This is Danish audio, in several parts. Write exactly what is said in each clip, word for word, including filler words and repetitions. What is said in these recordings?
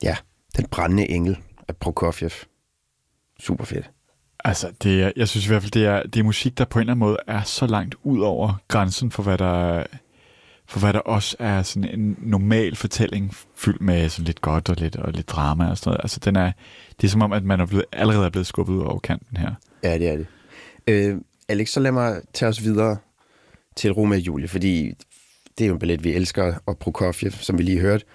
ja, den brændende engel af Prokofjev. Super fedt. Altså, det er, jeg synes i hvert fald, det er, det er musik, der på en eller anden måde er så langt ud over grænsen for, hvad der, for hvad der også er sådan en normal fortælling, fyldt med sådan lidt godt og lidt, og lidt drama og sådan noget. Altså, den er, det er som om, at man er blevet, allerede er blevet skubbet ud over kanten her. Ja, det er det. Øh, Alex, så lad mig tage os videre til Romeo og Julie, fordi det er jo en ballet, vi elsker, og Prokofjev, som vi lige hørte.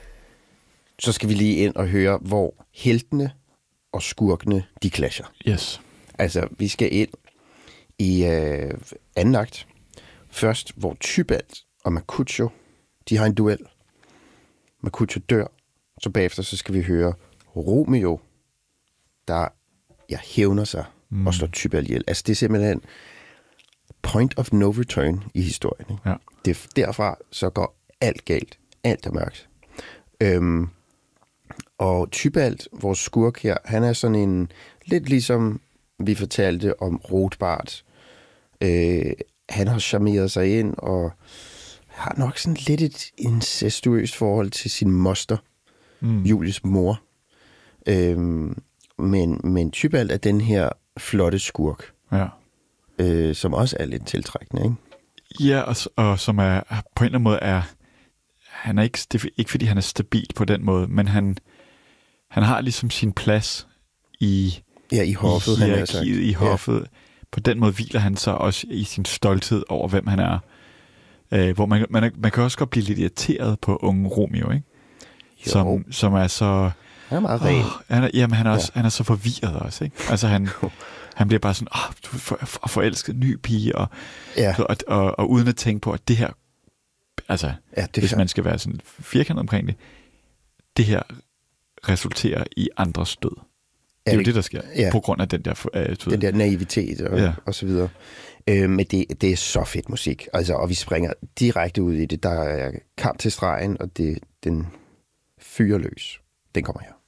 Så skal vi lige ind og høre, hvor heltene og skurkene, de clasher. Yes. Altså, vi skal ind i øh, anden akt. Først, hvor Tybalt og Mercutio, de har en duel. Mercutio dør. Så bagefter, så skal vi høre Romeo, der ja, hævner sig mm. og slår Tybalt ihjel. Altså, det er simpelthen point of no return i historien. Ikke? Ja. Det, derfra, så går alt galt. Alt er mørkt. Øhm, og Tybalt, vores skurk her, han er sådan en, lidt ligesom vi fortalte om Rothbart. Øh, han har charmeret sig ind, og har nok sådan lidt et incestuøst forhold til sin moster, mm. Julies mor. Øhm, men, men Tybalt er den her flotte skurk, ja. øh, som også er lidt tiltrækkende, ikke? Ja, og, og som er på en eller anden måde er, han er ikke, det er ikke fordi han er stabil på den måde, men han, han har ligesom sin plads i, ja, i hoffet, i hierarkiet, i hoffet. Ja. På den måde hviler han så også i sin stolthed over, hvem han er. Øh, hvor man, man, man kan også godt blive lidt irriteret på unge Romeo, ikke? Som, som er så... Han er meget ren. Åh, han er, jamen, han er, også, ja. han er så forvirret også, ikke? Altså, han, han bliver bare sådan, åh, du er for, for, forelsket ny pige, og, ja. og, og, og uden at tænke på, at det her... Altså, ja, det hvis man skal være sådan firkantet omkring det, det her resulterer i andres død. Det er jo det, der sker, ja. På grund af den der... Uh, den der naivitet og, ja. og så videre. Øh, men det, det er så fedt musik. Altså, og vi springer direkte ud i det. Der er kamp til stregen, og det, den fyrer løs. Den kommer her.